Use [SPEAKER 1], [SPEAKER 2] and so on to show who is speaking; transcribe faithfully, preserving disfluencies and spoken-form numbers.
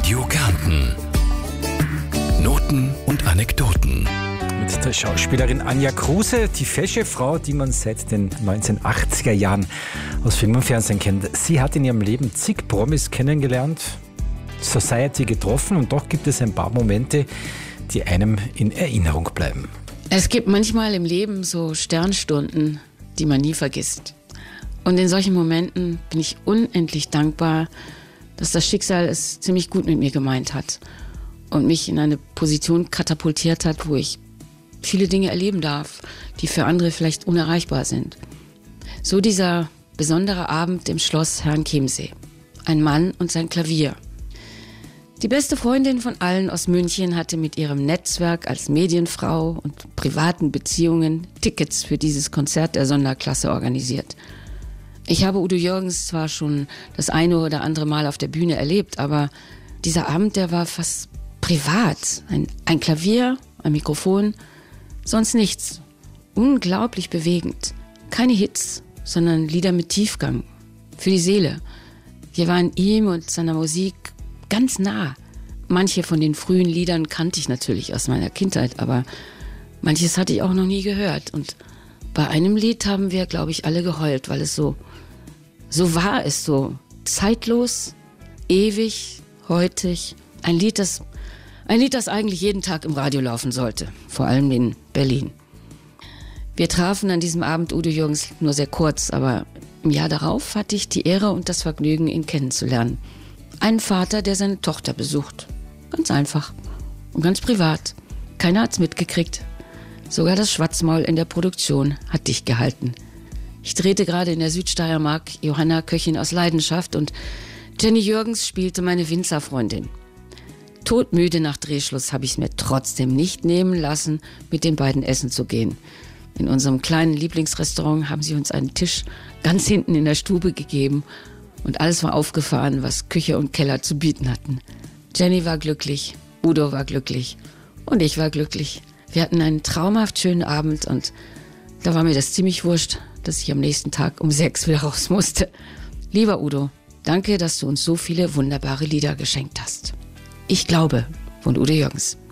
[SPEAKER 1] Radio Kärnten. Noten und Anekdoten.
[SPEAKER 2] Mit der Schauspielerin Anja Kruse, die fesche Frau, die man seit den neunzehnhundertachtziger Jahren aus Film und Fernsehen kennt. Sie hat in ihrem Leben zig Promis kennengelernt, Society getroffen und doch gibt es ein paar Momente, die einem in Erinnerung bleiben.
[SPEAKER 3] Es gibt manchmal im Leben so Sternstunden, die man nie vergisst. Und in solchen Momenten bin ich unendlich dankbar, dass das Schicksal es ziemlich gut mit mir gemeint hat und mich in eine Position katapultiert hat, wo ich viele Dinge erleben darf, die für andere vielleicht unerreichbar sind. So dieser besondere Abend im Schloss Herrenchiemsee. Ein Mann und sein Klavier. Die beste Freundin von allen aus München hatte mit ihrem Netzwerk als Medienfrau und privaten Beziehungen Tickets für dieses Konzert der Sonderklasse organisiert. Ich habe Udo Jürgens zwar schon das eine oder andere Mal auf der Bühne erlebt, aber dieser Abend, der war fast privat. Ein, ein Klavier, ein Mikrofon, sonst nichts. Unglaublich bewegend. Keine Hits, sondern Lieder mit Tiefgang. Für die Seele. Wir waren ihm und seiner Musik ganz nah. Manche von den frühen Liedern kannte ich natürlich aus meiner Kindheit, aber manches hatte ich auch noch nie gehört. Und bei einem Lied haben wir, glaube ich, alle geheult, weil es so, so wahr ist, so zeitlos, ewig, heutig. Ein Lied, das, ein Lied, das eigentlich jeden Tag im Radio laufen sollte, vor allem in Berlin. Wir trafen an diesem Abend Udo Jürgens nur sehr kurz, aber im Jahr darauf hatte ich die Ehre und das Vergnügen, ihn kennenzulernen. Einen Vater, der seine Tochter besucht. Ganz einfach und ganz privat. Keiner hat's mitgekriegt. Sogar das Schwatzmaul in der Produktion hat dicht gehalten. Ich drehte gerade in der Südsteiermark Johanna Köchin aus Leidenschaft und Jenny Jürgens spielte meine Winzerfreundin. Todmüde nach Drehschluss habe ich es mir trotzdem nicht nehmen lassen, mit den beiden essen zu gehen. In unserem kleinen Lieblingsrestaurant haben sie uns einen Tisch ganz hinten in der Stube gegeben und alles war aufgefahren, was Küche und Keller zu bieten hatten. Jenny war glücklich, Udo war glücklich und ich war glücklich. Wir hatten einen traumhaft schönen Abend und da war mir das ziemlich wurscht, dass ich am nächsten Tag um sechs wieder raus musste. Lieber Udo, danke, dass du uns so viele wunderbare Lieder geschenkt hast. Ich glaube, von Udo Jürgens.